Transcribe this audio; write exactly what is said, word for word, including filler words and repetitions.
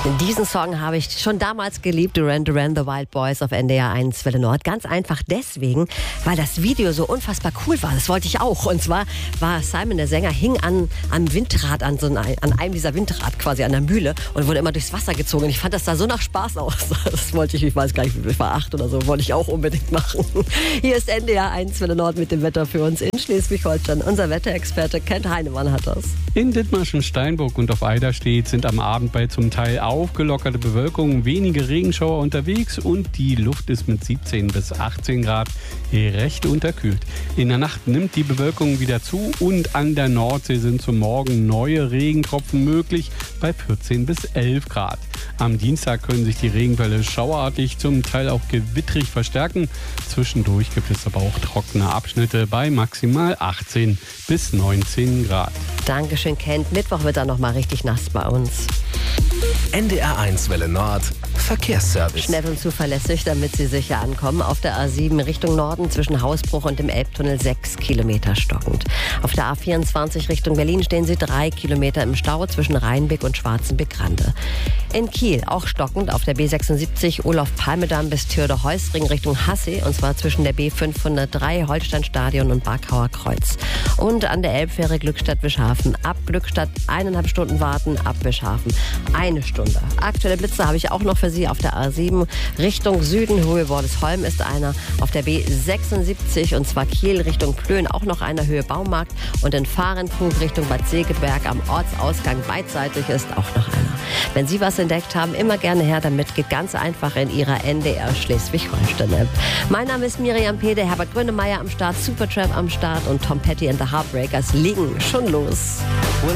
Diesen Song habe ich schon damals geliebt, Duran Duran, The Wild Boys auf N D R eins Welle Nord. Ganz einfach deswegen, weil das Video so unfassbar cool war. Das wollte ich auch. Und zwar war Simon, der Sänger, hing an am Windrad, an, so ein, an einem dieser Windrad quasi, an der Mühle und wurde immer durchs Wasser gezogen. Und ich fand das da so nach Spaß aus. Das wollte ich, ich weiß gar nicht, ich war acht oder so, wollte ich auch unbedingt machen. Hier ist N D R eins Welle Nord mit dem Wetter für uns in Schleswig-Holstein. Unser Wetterexperte Kent Heinemann hat das. In Dithmarschen, Steinburg und auf Eiderstedt sind am Abend bei zum Teil aufgelockerte Bewölkung, wenige Regenschauer unterwegs und die Luft ist mit siebzehn bis achtzehn Grad recht unterkühlt. In der Nacht nimmt die Bewölkung wieder zu und an der Nordsee sind zum Morgen neue Regentropfen möglich bei vierzehn bis elf Grad. Am Dienstag können sich die Regenfälle schauerartig, zum Teil auch gewittrig verstärken. Zwischendurch gibt es aber auch trockene Abschnitte bei maximal achtzehn bis neunzehn Grad. Dankeschön, Kent. Mittwoch wird dann noch mal richtig nass bei uns. N D R eins Welle Nord Verkehrsservice. Schnell und zuverlässig, damit Sie sicher ankommen. Auf der A sieben Richtung Norden zwischen Hausbruch und dem Elbtunnel sechs Kilometer stockend. Auf der A vierundzwanzig Richtung Berlin stehen Sie drei Kilometer im Stau zwischen Rheinbeck und Schwarzenbeck-Rande. In Kiel auch stockend auf der B sechsundsiebzig Olaf-Palme-Damm bis Theodor-Heuss-Ring Richtung Hassee, und zwar zwischen der B fünfhundertdrei Holsteinstadion und Barkauer Kreuz. Und an der Elbfähre Glückstadt-Wischhafen ab Glückstadt eineinhalb Stunden warten, ab Wischhafen eine Stunde. Aktuelle Blitze habe ich auch noch für Sie auf der A sieben Richtung Süden. Höhe Wordesholm ist einer. Auf der B sechsundsiebzig und zwar Kiel Richtung Plön auch noch einer, Höhe Baumarkt. Und in Fahrenkrug Richtung Bad Segeberg am Ortsausgang beidseitig ist auch noch einer. Wenn Sie was entdeckt haben, immer gerne her damit. Geht ganz einfach in Ihrer N D R Schleswig-Holstein-App. Mein Name ist Miriam Pede, Herbert Grönemeyer am Start, Supertramp am Start und Tom Petty and the Heartbreakers legen schon los.